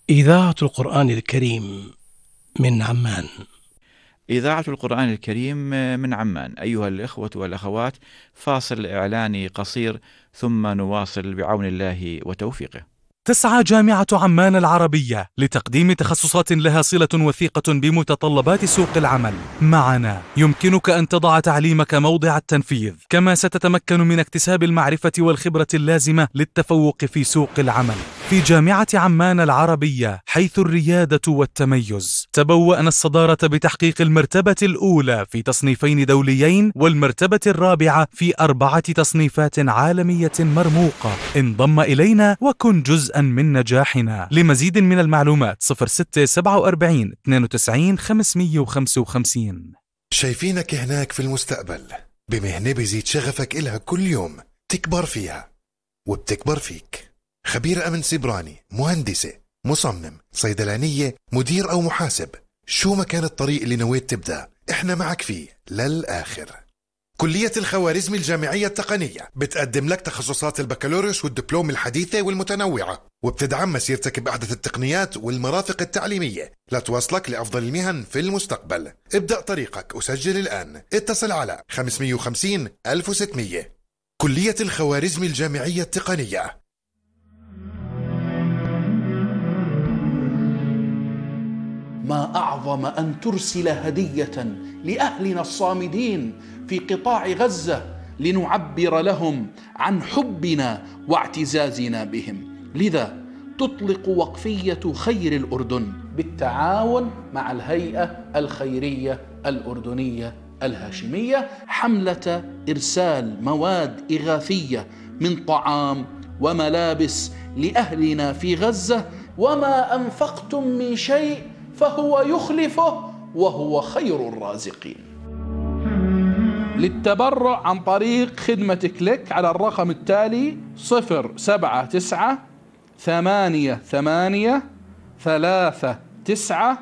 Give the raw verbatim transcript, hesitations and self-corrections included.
إذاعة القرآن الكريم من عمان. إذاعة القرآن الكريم من عمان. أيها الإخوة والأخوات، فاصل إعلاني قصير ثم نواصل بعون الله وتوفيقه. تسعى جامعة عمان العربية لتقديم تخصصات لها صلة وثيقة بمتطلبات سوق العمل. معنا يمكنك أن تضع تعليمك موضع التنفيذ، كما ستتمكن من اكتساب المعرفة والخبرة اللازمة للتفوق في سوق العمل. في جامعة عمان العربية، حيث الريادة والتميز، تبوأنا الصدارة بتحقيق المرتبة الأولى في تصنيفين دوليين والمرتبة الرابعة في أربعة تصنيفات عالمية مرموقة. انضم إلينا وكن جزءا من نجاحنا. لمزيد من المعلومات صفر ستة سبعة وأربعين اثنين وتسعين خمسمية وخمسة وخمسين. شايفينك هناك في المستقبل بمهنة بيزيد شغفك إلها كل يوم تكبر فيها وبتكبر فيك. خبير أمن سيبراني، مهندسة، مصمم، صيدلانية، مدير أو محاسب، شو ما كان الطريق اللي نويت تبدأ احنا معك فيه للآخر. كلية الخوارزمي الجامعية التقنية بتقدم لك تخصصات البكالوريوس والدبلوم الحديثة والمتنوعة، وبتدعم مسيرتك بأحدث التقنيات والمرافق التعليمية لتوصلك لأفضل المهن في المستقبل. ابدأ طريقك وسجل الآن. اتصل على خمسمية وخمسين ألف وستمية. كلية الخوارزمي الجامعية التقنية. ما أعظم أن ترسل هدية لأهلنا الصامدين في قطاع غزة لنعبر لهم عن حبنا واعتزازنا بهم. لذا تطلق وقفية خير الأردن بالتعاون مع الهيئة الخيرية الأردنية الهاشمية حملة إرسال مواد إغاثية من طعام وملابس لأهلنا في غزة. وما أنفقتم من شيء فهو يخلفه وهو خير الرازقين. للتبرع عن طريق خدمة كليك على الرقم التالي صفر سبعة تسعة ثمانية ثمانية ثلاثة تسعة